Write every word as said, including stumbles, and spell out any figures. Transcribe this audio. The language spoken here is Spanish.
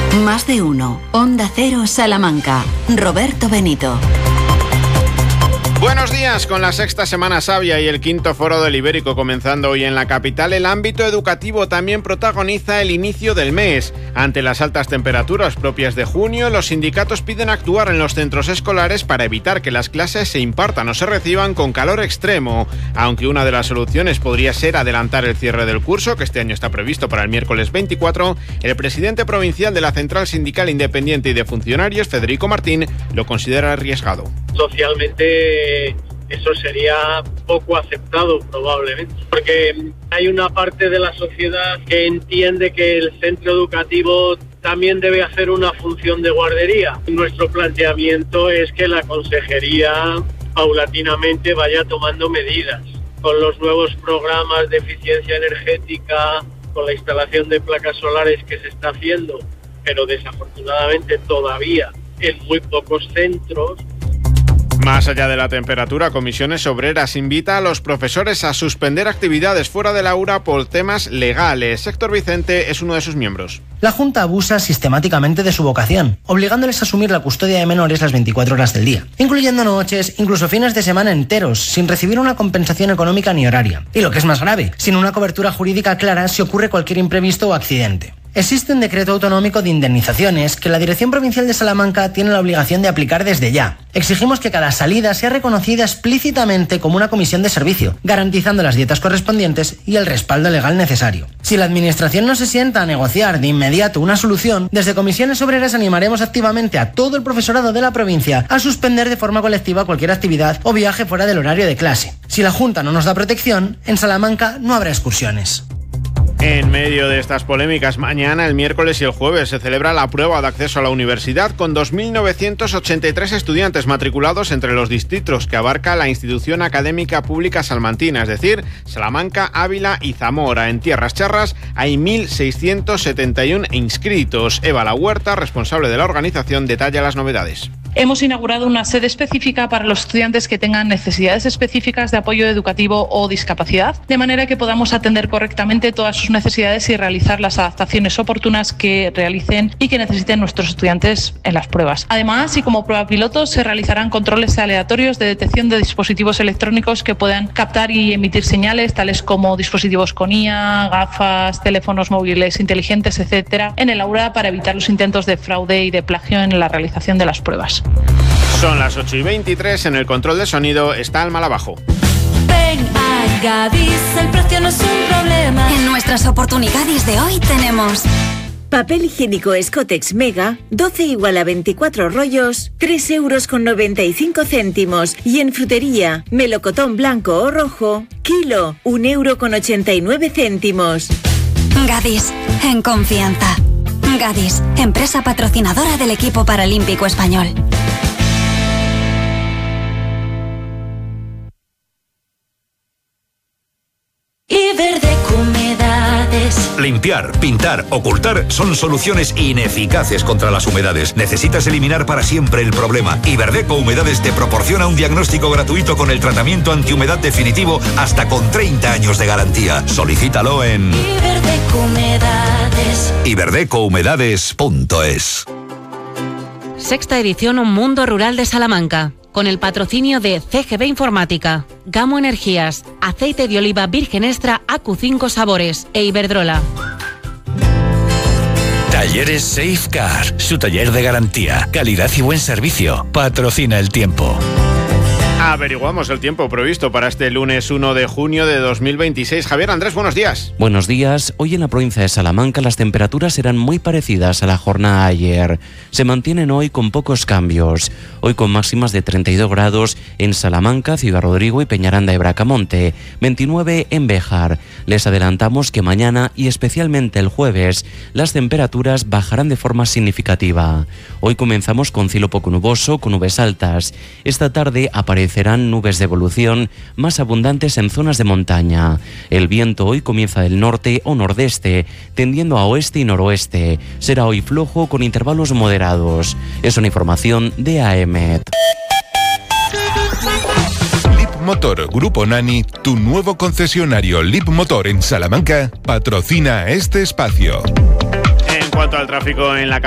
Más de uno. Onda Cero Salamanca. Roberto Benito. Buenos días, con la sexta Semana Sabia y el quinto Foro del Ibérico comenzando hoy en la capital, el ámbito educativo también protagoniza el inicio del mes. Ante las altas temperaturas propias de junio, los sindicatos piden actuar en los centros escolares para evitar que las clases se impartan o se reciban con calor extremo, aunque una de las soluciones podría ser adelantar el cierre del curso, que este año está previsto para el miércoles veinticuatro, el presidente provincial de la Central Sindical Independiente y de Funcionarios, Federico Martín, lo considera arriesgado. Socialmente eso sería poco aceptado probablemente, porque hay una parte de la sociedad que entiende que el centro educativo también debe hacer una función de guardería. Nuestro planteamiento es que la consejería paulatinamente vaya tomando medidas con los nuevos programas de eficiencia energética, con la instalación de placas solares que se está haciendo, pero desafortunadamente todavía en muy pocos centros. Más allá de la temperatura, Comisiones Obreras invita a los profesores a suspender actividades fuera del aula por temas legales. Héctor Vicente es uno de sus miembros. La Junta abusa sistemáticamente de su vocación, obligándoles a asumir la custodia de menores las veinticuatro horas del día, incluyendo noches, incluso fines de semana enteros, sin recibir una compensación económica ni horaria. Y lo que es más grave, sin una cobertura jurídica clara si ocurre cualquier imprevisto o accidente. Existe un decreto autonómico de indemnizaciones que la Dirección Provincial de Salamanca tiene la obligación de aplicar desde ya. Exigimos que cada salida sea reconocida explícitamente como una comisión de servicio, garantizando las dietas correspondientes y el respaldo legal necesario. Si la Administración no se sienta a negociar de inmediato una solución, desde Comisiones Obreras animaremos activamente a todo el profesorado de la provincia a suspender de forma colectiva cualquier actividad o viaje fuera del horario de clase. Si la Junta no nos da protección, en Salamanca no habrá excursiones. En medio de estas polémicas, mañana, el miércoles y el jueves se celebra la prueba de acceso a la universidad con dos mil novecientos ochenta y tres estudiantes matriculados entre los distritos que abarca la institución académica pública salmantina, es decir, Salamanca, Ávila y Zamora. En Tierras Charras hay mil seiscientos setenta y uno inscritos. Eva La Huerta, responsable de la organización, detalla las novedades. Hemos inaugurado una sede específica para los estudiantes que tengan necesidades específicas de apoyo educativo o discapacidad, de manera que podamos atender correctamente todas sus necesidades y realizar las adaptaciones oportunas que realicen y que necesiten nuestros estudiantes en las pruebas. Además, y como prueba piloto, se realizarán controles aleatorios de detección de dispositivos electrónicos que puedan captar y emitir señales, tales como dispositivos con I A, gafas, teléfonos móviles inteligentes, etcétera, en el aula para evitar los intentos de fraude y de plagio en la realización de las pruebas. Son las ocho y veintitrés, en el control de sonido está el Malabajo. Ven a Gadis, el precio no es un problema. En nuestras oportunidades de hoy tenemos papel higiénico Scottex Mega, doce igual a veinticuatro rollos, tres euros con noventa y cinco céntimos. Y en frutería, melocotón blanco o rojo, kilo, un euro con ochenta y nueve céntimos. Gadis, en confianza. Gadis, empresa patrocinadora del equipo paralímpico español. Iberdeco Humedades. Limpiar, pintar, ocultar son soluciones ineficaces contra las humedades. Necesitas eliminar para siempre el problema. Iberdeco Humedades te proporciona un diagnóstico gratuito con el tratamiento antihumedad definitivo hasta con treinta años de garantía. Solicítalo en Iberdeco Humedades. iberdeco humedades punto es. Sexta edición Un Mundo Rural de Salamanca, con el patrocinio de C G B Informática, Gamo Energías, Aceite de Oliva Virgen Extra A Q cinco Sabores e Iberdrola. Talleres Safecar, su taller de garantía, calidad y buen servicio. Patrocina el tiempo. Averiguamos el tiempo previsto para este lunes uno de junio de dos mil veintiséis. Javier Andrés, buenos días. Buenos días. Hoy en la provincia de Salamanca las temperaturas serán muy parecidas a la jornada de ayer. Se mantienen hoy con pocos cambios. Hoy con máximas de treinta y dos grados en Salamanca, Ciudad Rodrigo y Peñaranda de Bracamonte. veintinueve en Béjar. Les adelantamos que mañana y especialmente el jueves las temperaturas bajarán de forma significativa. Hoy comenzamos con cielo poco nuboso, con nubes altas. Esta tarde aparece serán nubes de evolución más abundantes en zonas de montaña. El viento hoy comienza del norte o nordeste, tendiendo a oeste y noroeste. Será hoy flojo con intervalos moderados. Es una información de A E M E T. Motor Grupo Nani, tu nuevo concesionario Lip Motor en Salamanca, patrocina este espacio. En cuanto al tráfico en la